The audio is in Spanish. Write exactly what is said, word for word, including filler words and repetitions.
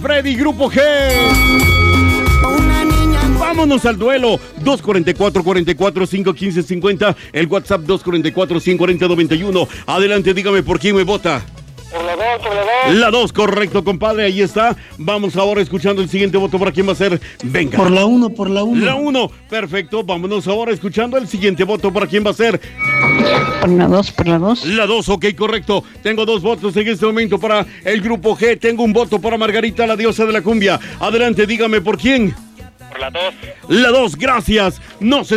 Freddy, Grupo G. Vámonos al duelo. dos cuarenta y cuatro, cuarenta y cuatro, cinco quince, cincuenta. El WhatsApp dos cuarenta y cuatro, cinco cuarenta, noventa y uno. Adelante, dígame por quién me vota. Por la dos, por la dos. La dos, correcto, compadre, ahí está. Vamos ahora escuchando el siguiente voto. ¿Para quién va a ser? Venga. Por la uno, por la uno. La uno, perfecto. Vámonos ahora escuchando el siguiente voto. ¿Para quién va a ser? Por la dos, por la dos. La dos, ok, correcto. Tengo dos votos en este momento para el Grupo G. Tengo un voto para Margarita, la diosa de la cumbia. Adelante, dígame por quién. Por la dos. La dos, gracias. No se